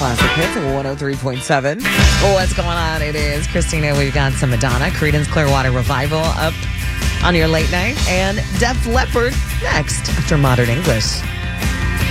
Classic Hits 103.7. What's going on? It is Christina. We've got some Madonna, Creedence Clearwater Revival up on your late night, and Def Leppard next after Modern English.